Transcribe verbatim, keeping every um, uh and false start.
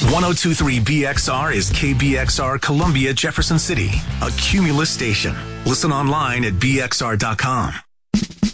ten twenty-three B X R is K B X R Columbia Jefferson City, a Cumulus station. Listen online at B X R dot com.